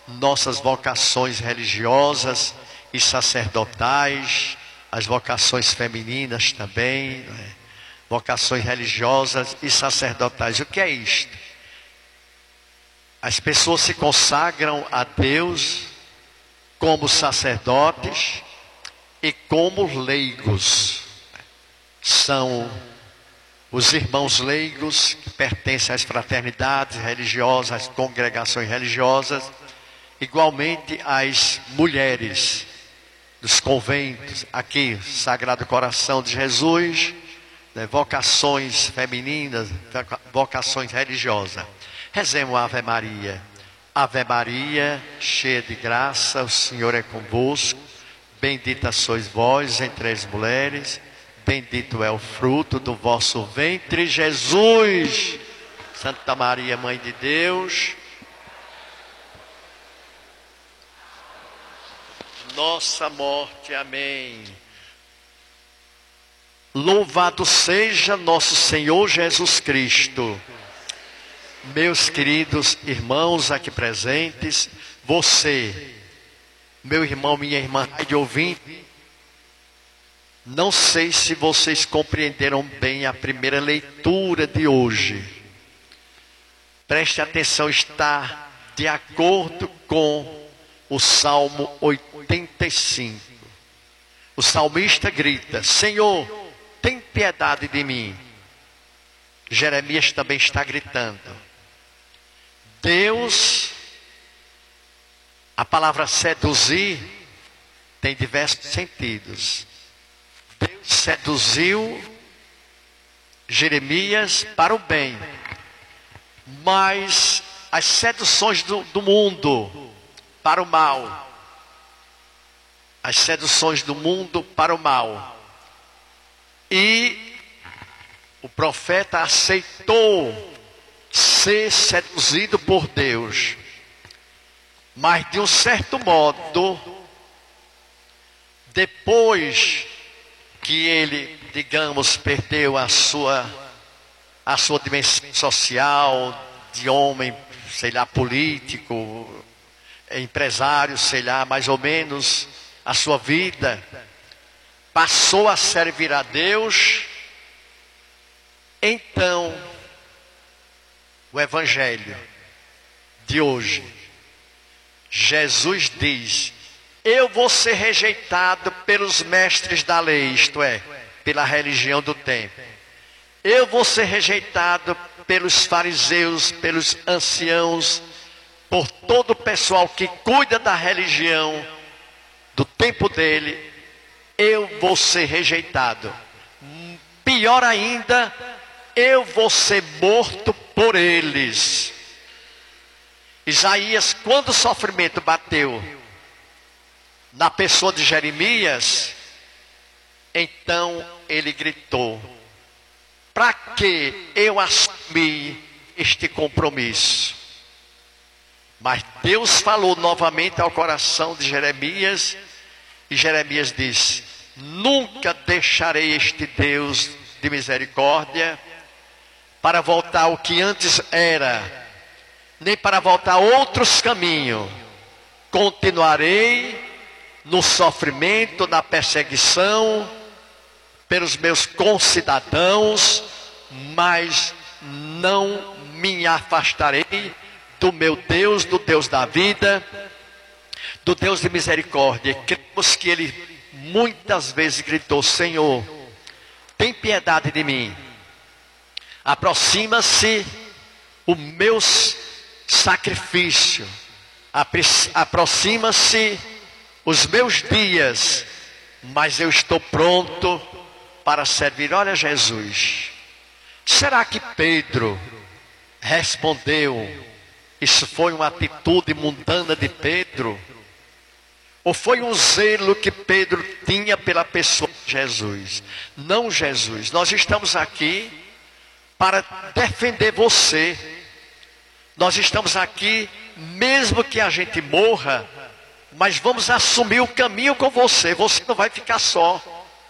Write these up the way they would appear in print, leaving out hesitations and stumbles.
nossas vocações religiosas e sacerdotais, as vocações femininas também, né? Vocações religiosas e sacerdotais. O que é isto? As pessoas se consagram a Deus como sacerdotes e como leigos. São os irmãos leigos que pertencem às fraternidades religiosas, às congregações religiosas, igualmente as mulheres dos conventos, aqui, Sagrado Coração de Jesus, né, vocações femininas, vocações religiosas. Rezemos a Ave Maria. Ave Maria, cheia de graça, o Senhor é convosco. Bendita sois vós entre as mulheres, bendito é o fruto do vosso ventre, Jesus. Santa Maria, Mãe de Deus, nossa morte, amém. Louvado seja nosso Senhor Jesus Cristo. Meus queridos irmãos aqui presentes, você, meu irmão, minha irmã, de ouvinte, não sei se vocês compreenderam bem a primeira leitura de hoje. Preste atenção, está de acordo com o Salmo 85. O salmista grita: Senhor, tem piedade de mim. Jeremias também está gritando. Deus, a palavra seduzir tem diversos sentidos. Deus seduziu Jeremias para o bem, mas as seduções do mundo para o mal, as seduções do mundo para o mal, e o profeta aceitou ser seduzido por Deus, mas de um certo modo, depois que ele, digamos, perdeu a sua dimensão social, de homem, sei lá, político, empresário, sei lá, mais ou menos, a sua vida, passou a servir a Deus. Então, o Evangelho de hoje, Jesus diz: eu vou ser rejeitado pelos mestres da lei, isto é, pela religião do tempo. Eu vou ser rejeitado pelos fariseus, pelos anciãos, por todo o pessoal que cuida da religião do tempo dele. Eu vou ser rejeitado. Pior ainda, eu vou ser morto por eles. Isaías, quando o sofrimento bateu na pessoa de Jeremias, então ele gritou: para que eu assumi este compromisso? Mas Deus falou novamente ao coração de Jeremias, e Jeremias disse: nunca deixarei este Deus de misericórdia para voltar ao que antes era, nem para voltar a outros caminhos. Continuarei no sofrimento, na perseguição pelos meus concidadãos, mas não me afastarei do meu Deus, do Deus da vida, do Deus de misericórdia. Cremos que ele muitas vezes gritou: Senhor, tem piedade de mim. Aproxima-se o meu sacrifício, aproxima-se os meus dias, mas eu estou pronto para servir. Olha Jesus, será que Pedro respondeu? Isso foi uma atitude mundana de Pedro? Ou foi um zelo que Pedro tinha pela pessoa de Jesus? Não, Jesus, nós estamos aqui para defender você. Nós estamos aqui, mesmo que a gente morra, mas vamos assumir o caminho com você. Você não vai ficar só.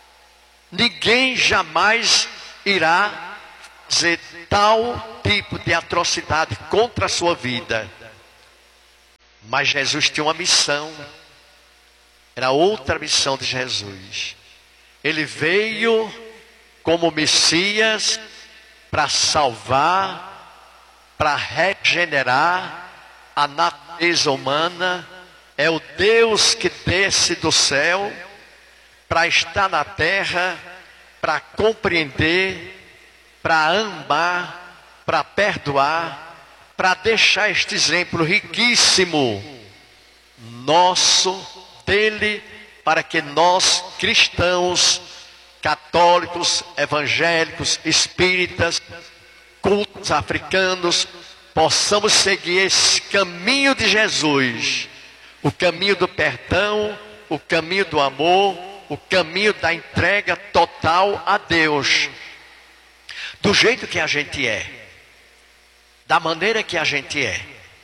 Ninguém jamais irá fazer tal tipo de atrocidade contra a sua vida. Mas Jesus tinha uma missão. Era outra missão de Jesus. Ele veio como Messias para salvar, para regenerar a natureza humana. É o Deus que desce do céu para estar na terra, para compreender, para amar, para perdoar, para deixar este exemplo riquíssimo nosso, dele, para que nós cristãos, católicos, evangélicos, espíritas, cultos africanos, possamos seguir esse caminho de Jesus, o caminho do perdão, o caminho do amor, o caminho da entrega total a Deus, do jeito que a gente é, da maneira que a gente é,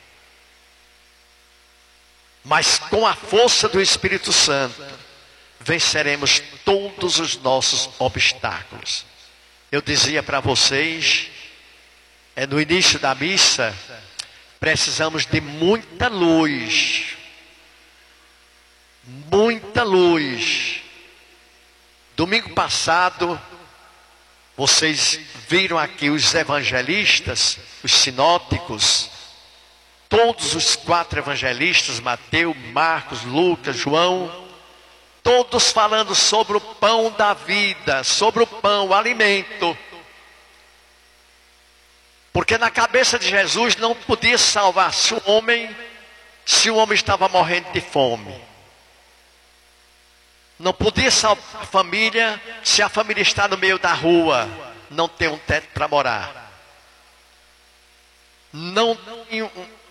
mas com a força do Espírito Santo, venceremos todos os nossos obstáculos. Eu dizia para vocês, no início da missa, precisamos de muita luz. Muita luz. Domingo passado, vocês viram aqui os evangelistas, os sinóticos, todos os 4 evangelistas, Mateus, Marcos, Lucas, João, todos falando sobre o pão da vida, sobre o pão, o alimento. Porque na cabeça de Jesus não podia salvar-se o homem, se o homem estava morrendo de fome. Não podia salvar a família, se a família está no meio da rua, não tem um teto para morar. Não tem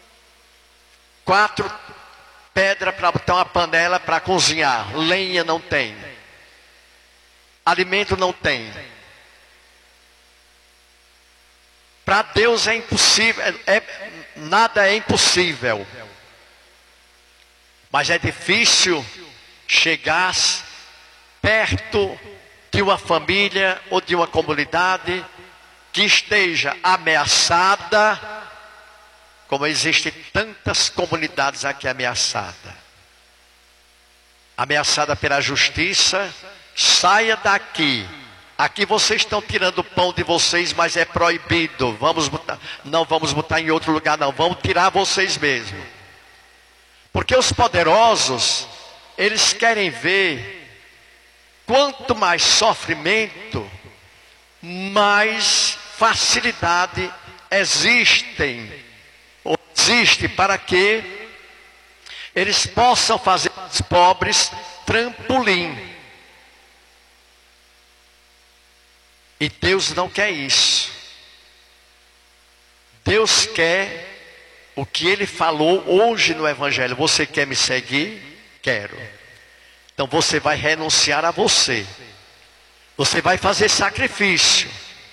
4 pedras para botar uma panela para cozinhar. Lenha não tem. Alimento não tem. Para Deus é impossível, nada é impossível. Mas é difícil chegar perto de uma família ou de uma comunidade que esteja ameaçada, como existem tantas comunidades aqui ameaçadas. Ameaçada pela justiça, saia daqui. Aqui vocês estão tirando o pão de vocês, mas é proibido. Não vamos botar em outro lugar, não. Vamos tirar vocês mesmo. Porque os poderosos, eles querem ver quanto mais sofrimento, mais facilidade existe para que eles possam fazer os pobres trampolim. E Deus não quer isso. Deus quer o que Ele falou hoje no Evangelho. Você quer me seguir? Quero. Então você vai renunciar a você. Você vai fazer sacrifício.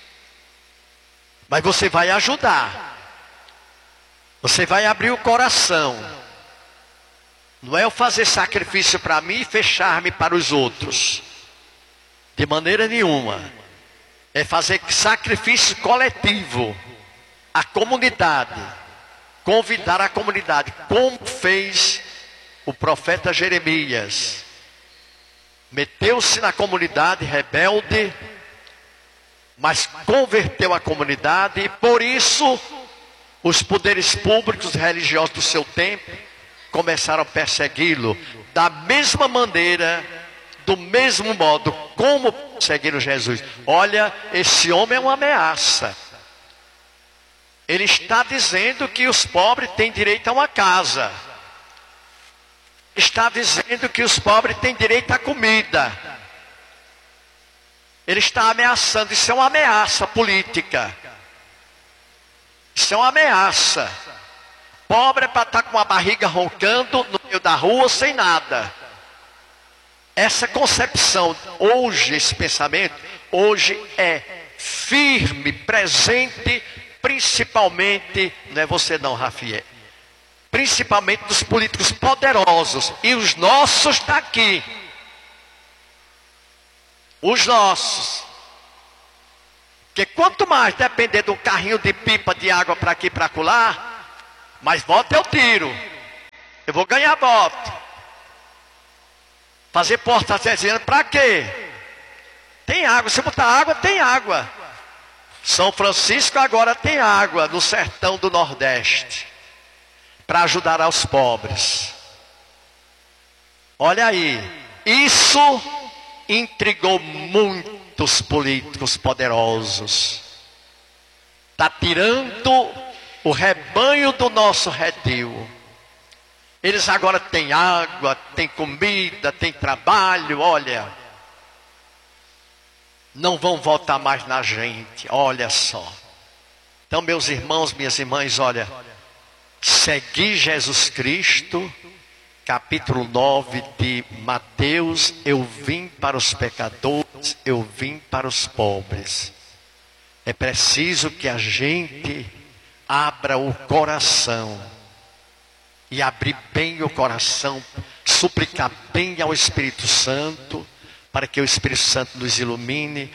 Mas você vai ajudar. Você vai abrir o coração. Não é eu fazer sacrifício para mim e fechar-me para os outros. De maneira nenhuma. É fazer sacrifício coletivo. A comunidade. Convidar a comunidade. Como fez o profeta Jeremias. Meteu-se na comunidade rebelde. Mas converteu a comunidade. E por isso os poderes públicos religiosos do seu tempo começaram a persegui-lo. Da mesma maneira, do mesmo modo como perseguiram Jesus. Olha, esse homem é uma ameaça. Ele está dizendo que os pobres têm direito a uma casa. Está dizendo que os pobres têm direito à comida. Ele está ameaçando. Isso é uma ameaça política. Isso é uma ameaça. Pobre é para estar com a barriga roncando no meio da rua sem nada. Essa concepção, hoje, esse pensamento, hoje é firme, presente, principalmente, não é você não, Rafael, principalmente dos políticos poderosos, e os nossos estão aqui, os nossos, porque quanto mais depender do carrinho de pipa de água para aqui e para acolá, mais volta eu tiro. Eu vou ganhar voto. Fazer porta artesiana para quê? Tem água, se botar água, tem água. São Francisco agora tem água no sertão do Nordeste, para ajudar aos pobres. Olha aí, isso intrigou muitos políticos poderosos. Está tirando o rebanho do nosso redil. Eles agora têm água, têm comida, têm trabalho, olha. Não vão votar mais na gente, olha só. Então, meus irmãos, minhas irmãs, olha. Segui Jesus Cristo, capítulo 9 de Mateus. Eu vim para os pecadores, eu vim para os pobres. É preciso que a gente abra o coração. E abrir bem o coração, suplicar bem ao Espírito Santo, para que o Espírito Santo nos ilumine.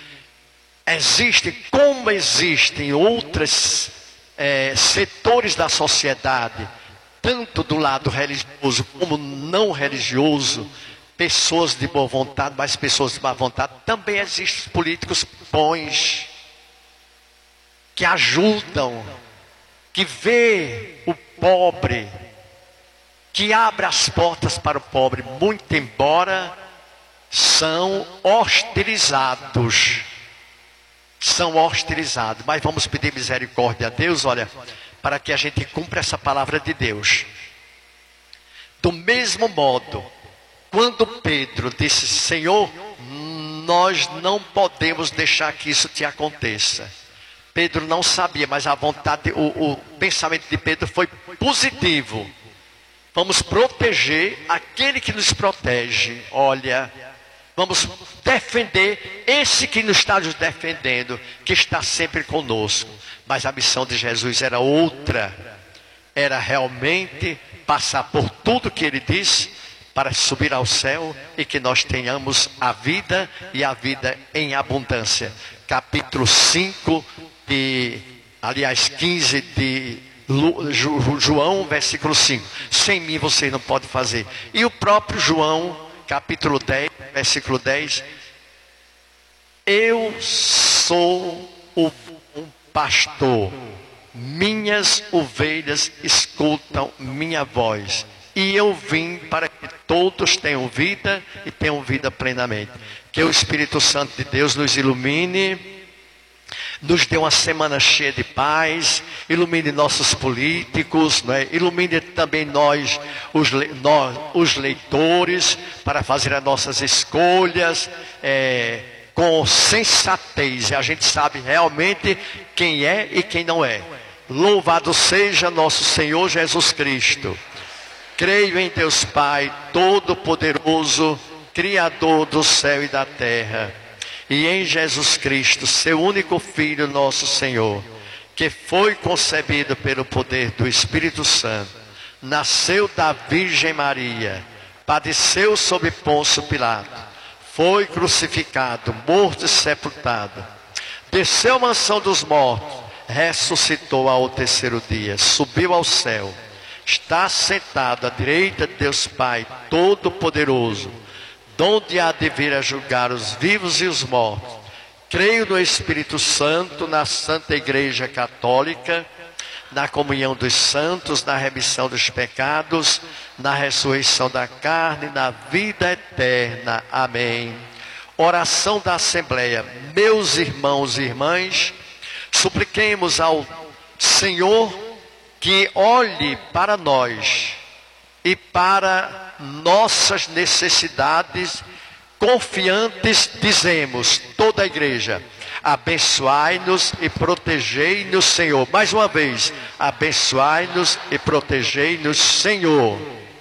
Como existem outros setores da sociedade, tanto do lado religioso como não religioso, pessoas de boa vontade, mas pessoas de má vontade, também existem políticos bons, que ajudam, que vê o pobre, que abre as portas para o pobre, muito embora são hostilizados. São hostilizados, mas vamos pedir misericórdia a Deus, olha, para que a gente cumpra essa palavra de Deus. Do mesmo modo, quando Pedro disse, Senhor, nós não podemos deixar que isso te aconteça. Pedro não sabia, mas a vontade, o pensamento de Pedro foi positivo. Vamos proteger aquele que nos protege. Olha, vamos defender esse que nos está nos defendendo, que está sempre conosco. Mas a missão de Jesus era outra. Era realmente passar por tudo que ele disse, para subir ao céu e que nós tenhamos a vida e a vida em abundância. Capítulo 5 15 de João, versículo 5. Sem mim vocês não podem fazer. E o próprio João, capítulo 10, versículo 10. Eu sou o bom pastor. Minhas ovelhas escutam minha voz. E eu vim para que todos tenham vida e tenham vida plenamente. Que o Espírito Santo de Deus nos ilumine, nos dê uma semana cheia de paz, ilumine nossos políticos, né? Ilumine também nós, os leitores, para fazer as nossas escolhas com sensatez. E a gente sabe realmente quem é e quem não é. Louvado seja nosso Senhor Jesus Cristo. Creio em Deus Pai Todo-Poderoso, Criador do céu e da terra, e em Jesus Cristo, seu único Filho, nosso Senhor, que foi concebido pelo poder do Espírito Santo, nasceu da Virgem Maria, padeceu sob Pôncio Pilato, foi crucificado, morto e sepultado, desceu à mansão dos mortos, ressuscitou ao terceiro dia, subiu ao céu, está sentado à direita de Deus Pai Todo-Poderoso, donde há de vir a julgar os vivos e os mortos. Creio no Espírito Santo, na Santa Igreja Católica, na comunhão dos santos, na remissão dos pecados, na ressurreição da carne, na vida eterna. Amém. Oração da Assembleia. Meus irmãos e irmãs, supliquemos ao Senhor que olhe para nós e para nossas necessidades, confiantes, dizemos, toda a igreja, abençoai-nos e protegei-nos, Senhor. Mais uma vez, abençoai-nos e protegei-nos, Senhor.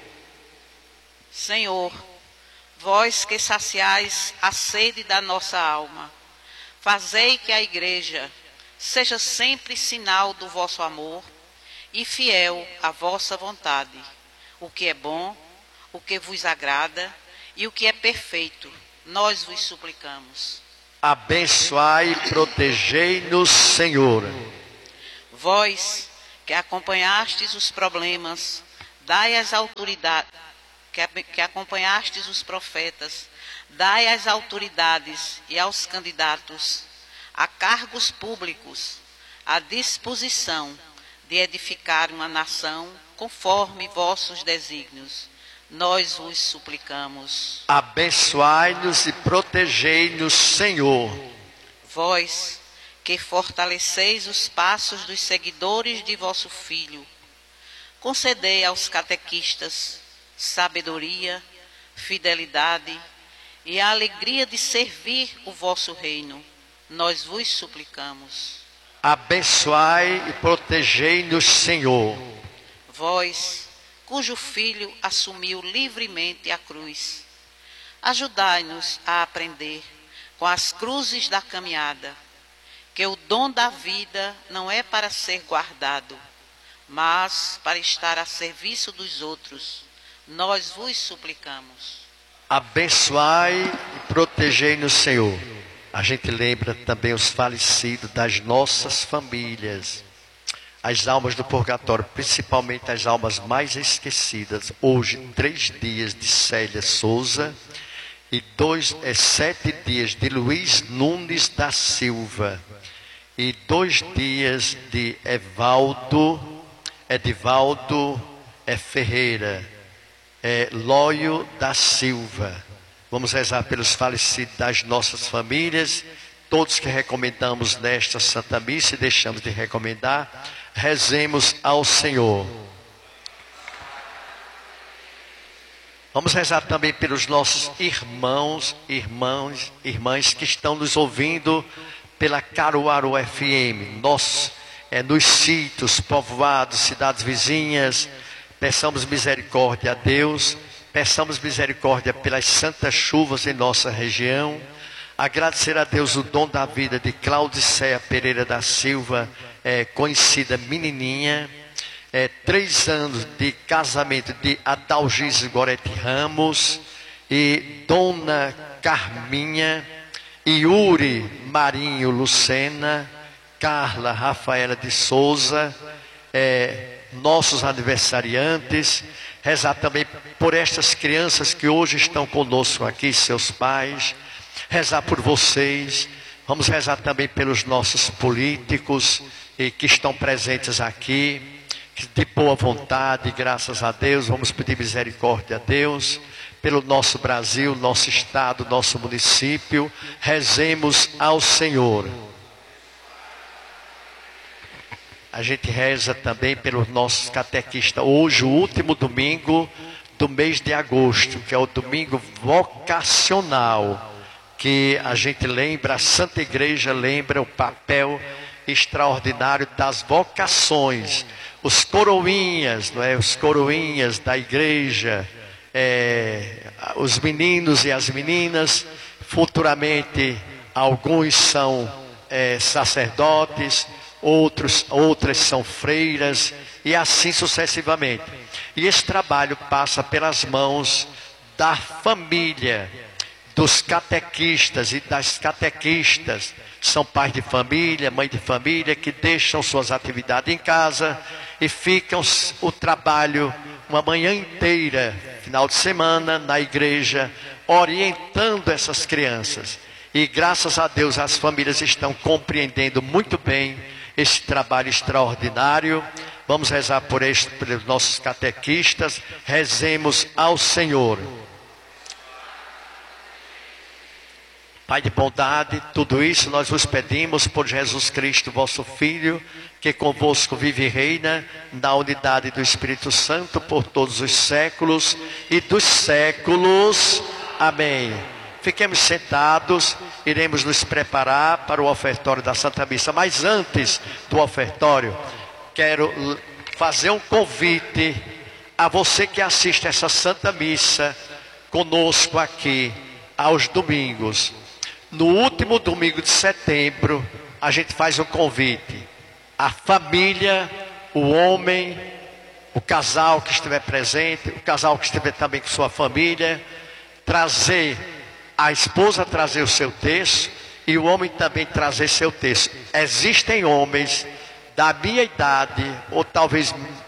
Senhor, vós que saciais a sede da nossa alma, fazei que a igreja seja sempre sinal do vosso amor e fiel à vossa vontade, o que é bom, o que vos agrada e o que é perfeito, nós vos suplicamos. Abençoai e protegei-nos, Senhor. Vós que acompanhastes os problemas dai às autoridades, que acompanhastes os profetas, dai às autoridades e aos candidatos a cargos públicos a disposição de edificar uma nação conforme vossos desígnios. Nós vos suplicamos. Abençoai-nos e protegei-nos, Senhor. Vós, que fortaleceis os passos dos seguidores de vosso Filho, concedei aos catequistas sabedoria, fidelidade e a alegria de servir o vosso reino. Nós vos suplicamos. Abençoai e protegei-nos, Senhor. Vós, cujo Filho assumiu livremente a cruz, ajudai-nos a aprender com as cruzes da caminhada, que o dom da vida não é para ser guardado, mas para estar a serviço dos outros. Nós vos suplicamos. Abençoai e protegei-nos, Senhor. A gente lembra também os falecidos das nossas famílias, as almas do purgatório, principalmente as almas mais esquecidas. Hoje, 3 dias de Célia Souza e 7 dias de Luiz Nunes da Silva e 2 dias de Edivaldo Ferreira, Lóio da Silva. Vamos rezar pelos falecidos das nossas famílias, todos que recomendamos nesta Santa Missa e deixamos de recomendar. Rezemos ao Senhor. Vamos rezar também pelos nossos irmãos, irmãs que estão nos ouvindo pela Caruaru FM, nos sítios, povoados, cidades vizinhas. Peçamos misericórdia a Deus, peçamos misericórdia pelas santas chuvas em nossa região. Agradecer a Deus o dom da vida de Claudiceia Pereira da Silva, conhecida menininha. 3 anos de casamento de Adalgise Gorete Ramos e Dona Carminha, Yuri Marinho Lucena, Carla Rafaela de Souza, nossos aniversariantes. Rezar também por estas crianças que hoje estão conosco aqui, seus pais. Rezar por vocês. Vamos rezar também pelos nossos políticos que estão presentes aqui, de boa vontade, graças a Deus. Vamos pedir misericórdia a Deus pelo nosso Brasil, nosso estado, nosso município. Rezemos ao Senhor. A gente reza também pelos nossos catequistas. Hoje, o último domingo do mês de agosto, que é o domingo vocacional, que a gente lembra, a Santa Igreja lembra o papel extraordinário das vocações. Os coroinhas, os coroinhas da igreja, os meninos e as meninas. Futuramente, alguns são sacerdotes, outras são freiras, e assim sucessivamente. E esse trabalho passa pelas mãos da família, dos catequistas e das catequistas. São pais de família, mãe de família, que deixam suas atividades em casa e ficam o trabalho uma manhã inteira, final de semana, na igreja, orientando essas crianças. E graças a Deus as famílias estão compreendendo muito bem esse trabalho extraordinário. Vamos rezar pelos nossos catequistas. Rezemos ao Senhor. Pai de bondade, tudo isso nós vos pedimos por Jesus Cristo, vosso Filho, que convosco vive e reina na unidade do Espírito Santo por todos os séculos e dos séculos. Amém. Fiquemos sentados, iremos nos preparar para o ofertório da Santa Missa. Mas antes do ofertório, quero fazer um convite a você que assiste essa Santa Missa conosco aqui aos domingos. No último domingo de setembro, a gente faz um convite. A família, o homem, o casal que estiver presente, o casal que estiver também com sua família, trazer a esposa, trazer o seu terço, e o homem também trazer seu terço. Existem homens da minha idade, ou talvez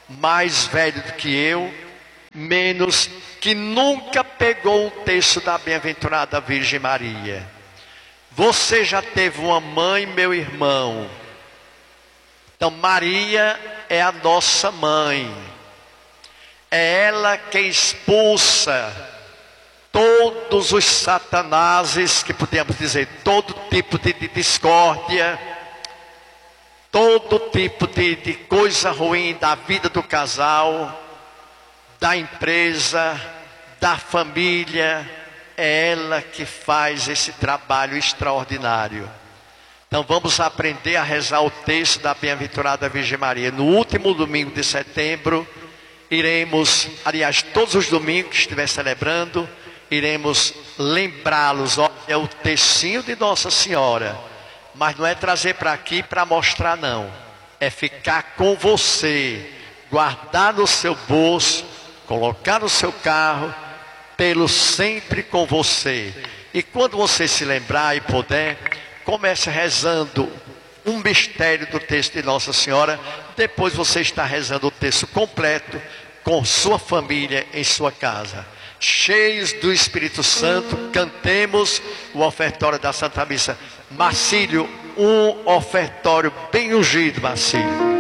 mais velho do que eu, menos, que nunca pegou um texto da bem-aventurada Virgem Maria. Você já teve uma mãe, meu irmão. Então Maria é a nossa mãe. É ela que expulsa todos os satanases, que podemos dizer, todo tipo de discórdia, todo tipo de coisa ruim da vida do casal, da empresa, da família. É ela que faz esse trabalho extraordinário. Então vamos aprender a rezar o texto da bem-aventurada Virgem Maria. No último domingo de setembro, iremos, aliás, todos os domingos que estiver celebrando, iremos lembrá-los. É o textinho de Nossa Senhora, mas não é trazer para aqui para mostrar, não. É ficar com você, guardar no seu bolso, colocar no seu carro, tê-lo sempre com você. E quando você se lembrar e puder, comece rezando um mistério do texto de Nossa Senhora. Depois você está rezando o texto completo com sua família em sua casa. Cheios do Espírito Santo, cantemos o ofertório da Santa Missa. Marcílio, um ofertório bem ungido, Marcílio.